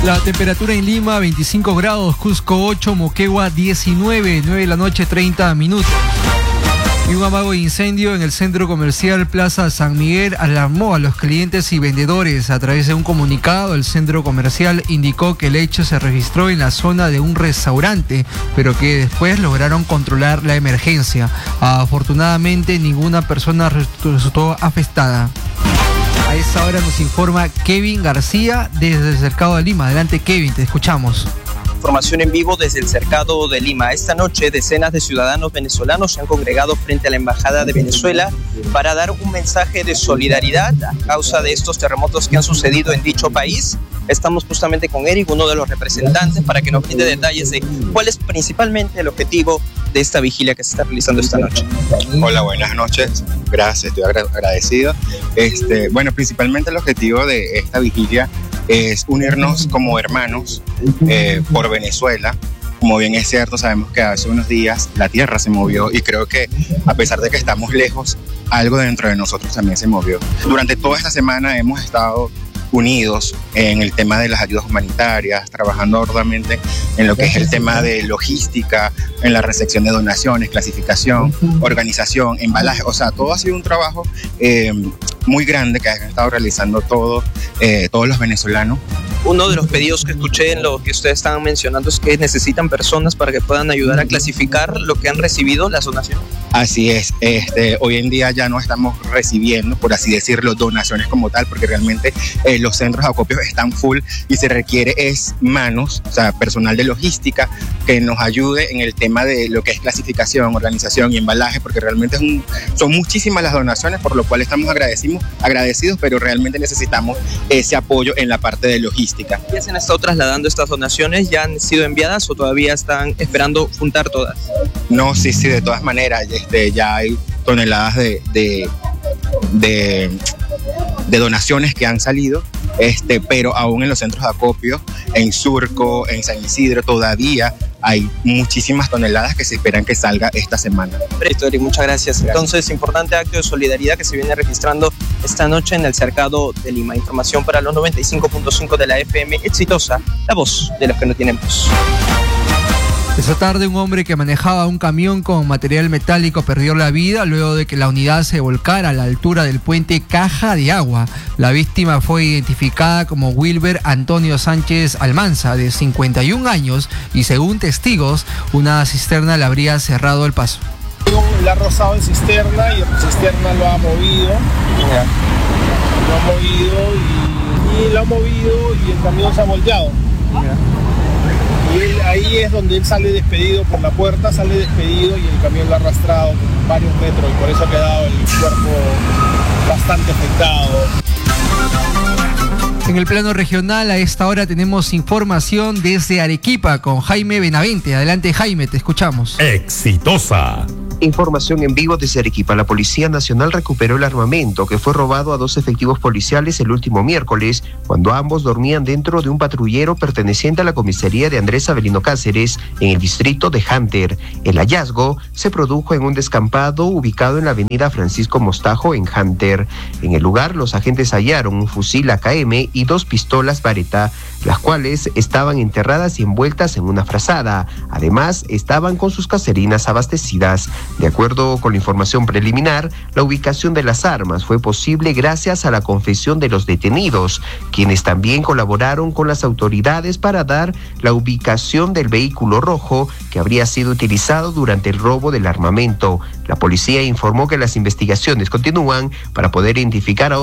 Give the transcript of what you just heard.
La temperatura en Lima, 25 grados, Cusco 8, Moquegua 19, 9 de la noche, 30 minutos. Y un amago de incendio en el centro comercial Plaza San Miguel alarmó a los clientes y vendedores. A través de un comunicado, el centro comercial indicó que el hecho se registró en la zona de un restaurante, pero que después lograron controlar la emergencia. Afortunadamente, ninguna persona resultó afectada. A esta hora nos informa Kevin García desde el Cercado de Lima. Adelante, Kevin, te escuchamos. Información en vivo desde el Cercado de Lima. Esta noche, decenas de ciudadanos venezolanos se han congregado frente a la Embajada de Venezuela para dar un mensaje de solidaridad a causa de estos terremotos que han sucedido en dicho país. Estamos justamente con Eric, uno de los representantes, para que nos brinde detalles de cuál es principalmente el objetivo de esta vigilia que se está realizando esta noche. Hola, buenas noches. Gracias, estoy agradecido. Bueno, principalmente el objetivo de esta vigilia es unirnos como hermanos por Venezuela. Como bien es cierto, sabemos que hace unos días la tierra se movió y creo que a pesar de que estamos lejos, algo dentro de nosotros también se movió. Durante toda esta semana hemos estado unidos en el tema de las ayudas humanitarias, trabajando arduamente en lo que es el tema de logística, en la recepción de donaciones, clasificación, organización, embalaje. O sea, todo ha sido un trabajo muy grande que han estado realizando todos los venezolanos. Uno de los pedidos que escuché en lo que ustedes estaban mencionando es que necesitan personas para que puedan ayudar a clasificar lo que han recibido las donaciones. Así es, hoy en día ya no estamos recibiendo, por así decirlo, donaciones como tal, porque realmente los centros de acopio están full y se requiere es manos, o sea, personal de logística que nos ayude en el tema de lo que es clasificación, organización y embalaje, porque realmente son muchísimas las donaciones, por lo cual estamos agradecidos, pero realmente necesitamos ese apoyo en la parte de logística. ¿Ya se han estado trasladando estas donaciones? ¿Ya han sido enviadas o todavía están esperando juntar todas? No, sí, de todas maneras, ya hay toneladas de donaciones que han salido, pero aún en los centros de acopio, en Surco, en San Isidro, todavía hay muchísimas toneladas que se esperan que salga esta semana. Perfecto, Eric, muchas gracias. Entonces, importante acto de solidaridad que se viene registrando esta noche en el Cercado de Lima. Información para los 95.5 de la FM Exitosa, la voz de los que no tienen voz. Esta tarde un hombre que manejaba un camión con material metálico perdió la vida luego de que la unidad se volcara a la altura del puente Caja de Agua. La víctima fue identificada como Wilber Antonio Sánchez Almanza, de 51 años, y según testigos, una cisterna le habría cerrado el paso. Le ha rozado en cisterna y la cisterna lo ha movido. Lo ha movido y el camión se ha volteado. Y ahí es donde él sale despedido por la puerta, y el camión lo ha arrastrado varios metros y por eso ha quedado el cuerpo bastante afectado. En el plano regional, a esta hora tenemos información desde Arequipa con Jaime Benavente. Adelante, Jaime, te escuchamos. Exitosa. Información en vivo desde Arequipa. La Policía Nacional recuperó el armamento que fue robado a 2 efectivos policiales el último miércoles, cuando ambos dormían dentro de un patrullero perteneciente a la comisaría de Andrés Avelino Cáceres, en el distrito de Hunter. El hallazgo se produjo en un descampado ubicado en la avenida Francisco Mostajo, en Hunter. En el lugar, los agentes hallaron un fusil AKM y 2 pistolas Baretta, las cuales estaban enterradas y envueltas en una frazada. Además, estaban con sus caserinas abastecidas. De acuerdo con la información preliminar, la ubicación de las armas fue posible gracias a la confesión de los detenidos, quienes también colaboraron con las autoridades para dar la ubicación del vehículo rojo que habría sido utilizado durante el robo del armamento. La policía informó que las investigaciones continúan para poder identificar a